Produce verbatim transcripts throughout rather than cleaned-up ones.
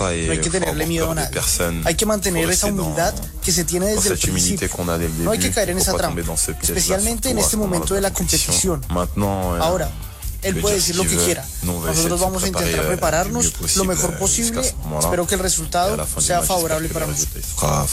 no hay que tenerle miedo a nadie. Hay que mantener esa humildad que se tiene desde el principio. No hay que caer en esa trampa, especialmente en este momento de la competición. Ahora, él puede decir lo que quiera. Nosotros vamos a intentar prepararnos lo mejor posible. Espero que el resultado sea favorable para nosotros.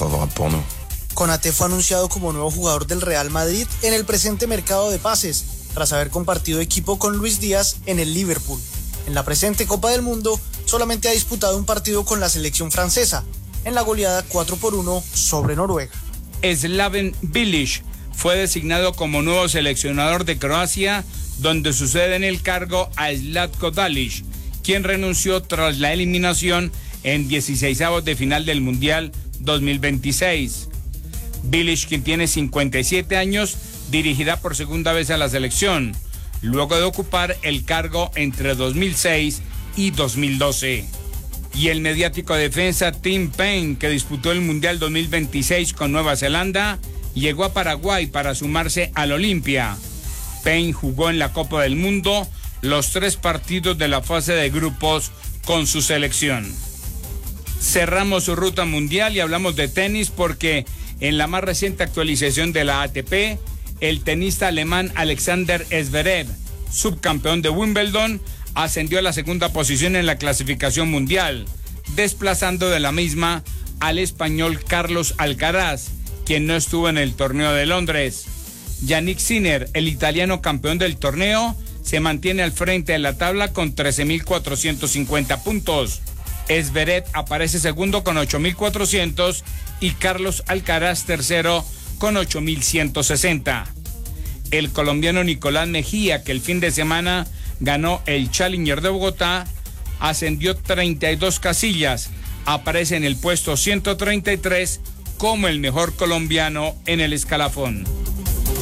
Konaté fue anunciado como nuevo jugador del Real Madrid en el presente mercado de pases, tras haber compartido equipo con Luis Díaz en el Liverpool. En la presente Copa del Mundo, solamente ha disputado un partido con la selección francesa, en la goleada cuatro por uno sobre Noruega. Slaven Bilic fue designado como nuevo seleccionador de Croacia, donde sucede en el cargo a Zlatko Dalic, quien renunció tras la eliminación en dieciseisavos de final del Mundial dos mil veintiséis. Bilic, quien tiene cincuenta y siete años, dirigirá por segunda vez a la selección, luego de ocupar el cargo entre dos mil seis y dos mil doce. Y el mediático defensa Tim Payne, que disputó el Mundial dos mil veintiséis con Nueva Zelanda, llegó a Paraguay para sumarse al Olimpia. Payne jugó en la Copa del Mundo los tres partidos de la fase de grupos con su selección. Cerramos su ruta mundial y hablamos de tenis porque en la más reciente actualización de la A T P, el tenista alemán Alexander Zverev, subcampeón de Wimbledon, ascendió a la segunda posición en la clasificación mundial, desplazando de la misma al español Carlos Alcaraz, quien no estuvo en el torneo de Londres. Yannick Sinner, el italiano campeón del torneo, se mantiene al frente de la tabla con trece mil cuatrocientos cincuenta puntos. Zverev aparece segundo con ocho mil cuatrocientos y Carlos Alcaraz tercero con ocho mil ciento sesenta. El colombiano Nicolás Mejía, que el fin de semana ganó el Challenger de Bogotá, ascendió treinta y dos casillas, aparece en el puesto ciento treinta y tres como el mejor colombiano en el escalafón.